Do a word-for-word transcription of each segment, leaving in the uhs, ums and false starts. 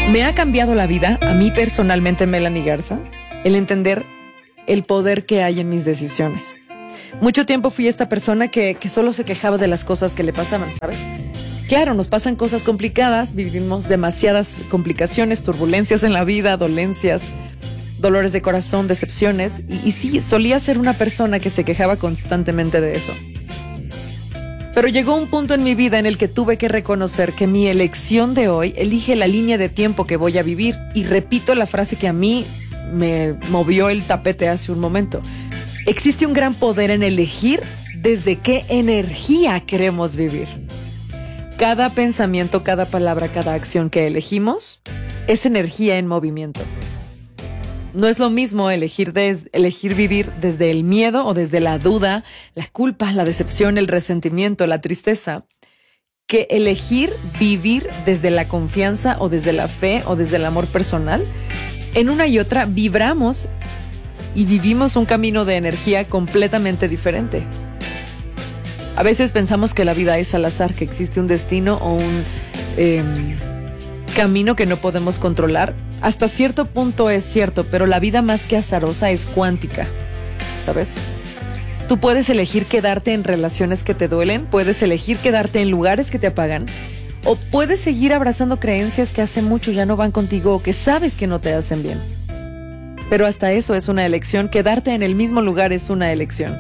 Me ha cambiado la vida, a mí personalmente, Melanie Garza, el entender el poder que hay en mis decisiones. Mucho tiempo fui esta persona que, que solo se quejaba de las cosas que le pasaban, ¿sabes? Claro, nos pasan cosas complicadas, vivimos demasiadas complicaciones, turbulencias en la vida, dolencias, dolores de corazón, decepciones. Y, y sí, solía ser una persona que se quejaba constantemente de eso. Pero llegó un punto en mi vida en el que tuve que reconocer que mi elección de hoy elige la línea de tiempo que voy a vivir. Y repito la frase que a mí me movió el tapete hace un momento. Existe un gran poder en elegir desde qué energía queremos vivir. Cada pensamiento, cada palabra, cada acción que elegimos es energía en movimiento. No es lo mismo elegir, des, elegir vivir desde el miedo o desde la duda, la culpa, la decepción, el resentimiento, la tristeza, que elegir vivir desde la confianza o desde la fe o desde el amor personal. En una y otra vibramos y vivimos un camino de energía completamente diferente. A veces pensamos que la vida es al azar, que existe un destino o un eh, camino que no podemos controlar. Hasta cierto punto es cierto, pero la vida más que azarosa es cuántica, ¿sabes? Tú puedes elegir quedarte en relaciones que te duelen, puedes elegir quedarte en lugares que te apagan, o puedes seguir abrazando creencias que hace mucho ya no van contigo o que sabes que no te hacen bien. Pero hasta eso es una elección, quedarte en el mismo lugar es una elección.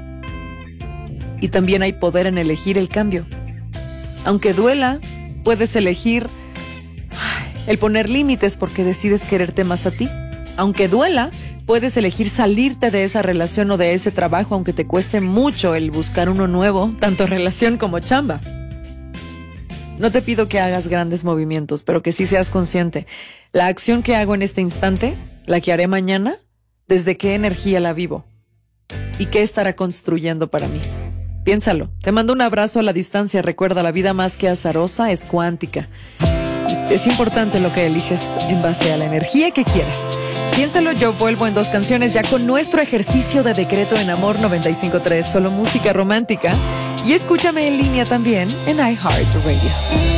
Y también hay poder en elegir el cambio. Aunque duela, puedes elegir el poner límites porque decides quererte más a ti. Aunque duela, puedes elegir salirte de esa relación o de ese trabajo, aunque te cueste mucho el buscar uno nuevo, tanto relación como chamba. No te pido que hagas grandes movimientos, pero que sí seas consciente. La acción que hago en este instante, la que haré mañana, ¿desde qué energía la vivo? ¿Y qué estará construyendo para mí? Piénsalo. Te mando un abrazo a la distancia. Recuerda, la vida más que azarosa es cuántica. Y es importante lo que eliges en base a la energía que quieres. Piénsalo, yo vuelvo en dos canciones ya con nuestro ejercicio de decreto en Amor noventa y cinco punto tres, solo música romántica. Y escúchame en línea también en iHeartRadio.